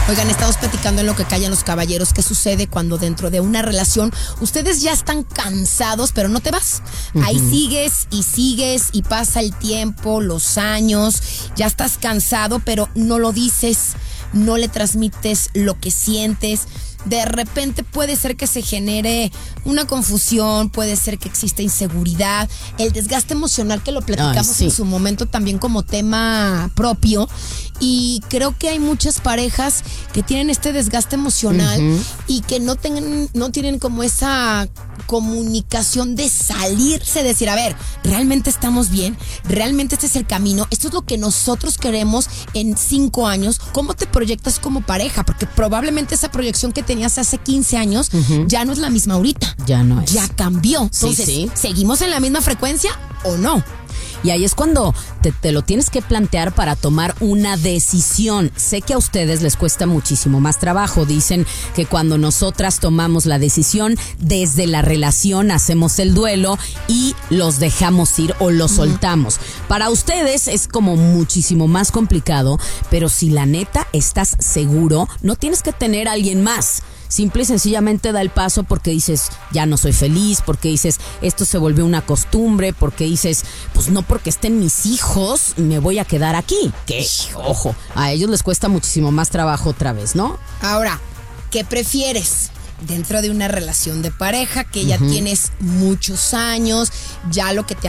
Oigan, estamos platicando en Lo que callan los caballeros. ¿Qué sucede cuando dentro de una relación ustedes ya están cansados, pero no te vas? Ahí sigues y pasa el tiempo, los años, ya estás cansado, pero no lo dices, no le transmites lo que sientes. De repente puede ser que se genere una confusión, puede ser que exista inseguridad, el desgaste emocional que lo platicamos en su momento también como tema propio. Y creo que hay muchas parejas que tienen este desgaste emocional y que no tienen como esa comunicación de salirse, decir, a ver, realmente estamos bien, realmente este es el camino, esto es lo que nosotros queremos en 5 años. ¿Cómo te proyectas como pareja? Porque probablemente esa proyección que tenías hace 15 años ya no es la misma ahorita. Ya no es. Ya cambió. Entonces, ¿seguimos en la misma frecuencia o no? Y ahí es cuando te lo tienes que plantear para tomar una decisión. Sé que a ustedes les cuesta muchísimo más trabajo. Dicen que cuando nosotras tomamos la decisión, desde la relación hacemos el duelo y los dejamos ir o los soltamos. Para ustedes es como muchísimo más complicado, pero si la neta estás seguro, no tienes que tener a alguien más. Simple y sencillamente da el paso porque dices, ya no soy feliz, porque dices, esto se volvió una costumbre, porque dices, pues no porque estén mis hijos, me voy a quedar aquí. Que, ojo, a ellos les cuesta muchísimo más trabajo otra vez, ¿no? Ahora, ¿qué prefieres? Dentro de una relación de pareja que ya tienes muchos años, ya lo que te